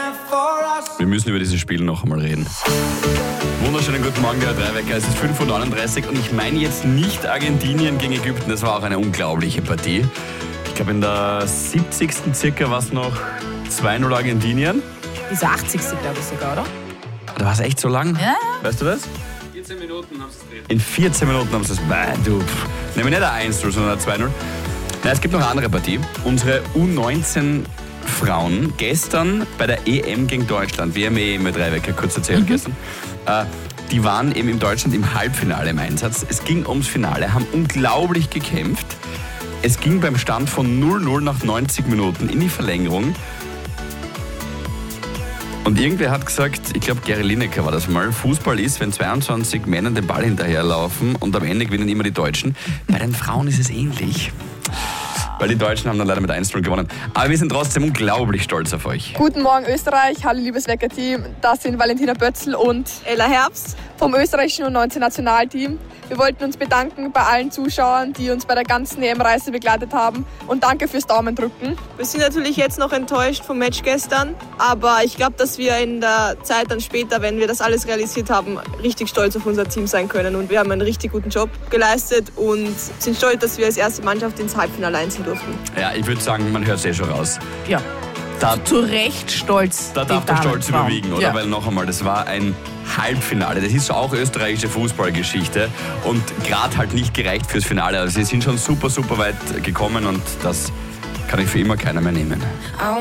Wir müssen über dieses Spiel noch einmal reden. Wunderschönen guten Morgen, der Dreiwecker. Es ist 5:39 Uhr und ich meine jetzt nicht Argentinien gegen Ägypten. Das war auch eine unglaubliche Partie. Ich glaube, in der 70. circa war es noch 2:0 Argentinien. Diese 80. glaube ich sogar, oder? Da war es echt so lang? Ja. Weißt du das? 14 Minuten haben sie es gedreht. In 14 Minuten haben sie es. Nehmen wir nicht ein 1:0, sondern ein 2:0. Na, es gibt noch eine andere Partie. Unsere U19-Frauen gestern bei der EM gegen Deutschland, WM mit Dreiwecker, kurz erzählt gestern, die waren eben in Deutschland im Halbfinale im Einsatz. Es ging ums Finale, haben unglaublich gekämpft. Es ging beim Stand von 0:0 nach 90 Minuten in die Verlängerung. Und irgendwer hat gesagt, ich glaube Gary Lineker war das mal, Fußball ist, wenn 22 Männer den Ball hinterherlaufen und am Ende gewinnen immer die Deutschen. Bei den Frauen ist es ähnlich. Weil die Deutschen haben dann leider mit 1:0 gewonnen. Aber wir sind trotzdem unglaublich stolz auf euch. Guten Morgen Österreich, hallo liebes Wecker-Team. Das sind Valentina Bötzl und Ella Herbst vom österreichischen U19-Nationalteam. Wir wollten uns bedanken bei allen Zuschauern, die uns bei der ganzen EM-Reise begleitet haben. Und danke fürs Daumendrücken. Wir sind natürlich jetzt noch enttäuscht vom Match gestern, aber ich glaube, dass wir in der Zeit dann später, wenn wir das alles realisiert haben, richtig stolz auf unser Team sein können. Und wir haben einen richtig guten Job geleistet und sind stolz, dass wir als erste Mannschaft ins Halbfinale einziehen durften. Ja, ich würde sagen, man hört es eh schon raus. Ja. Zu Recht stolz. Da darf der Stolz Damen. überwiegen, oder? Ja. Weil noch einmal, das war ein Halbfinale. Das ist auch österreichische Fußballgeschichte und gerade halt nicht gereicht fürs Finale. Also sie sind schon super, super weit gekommen und das kann ich für immer keiner mehr nehmen.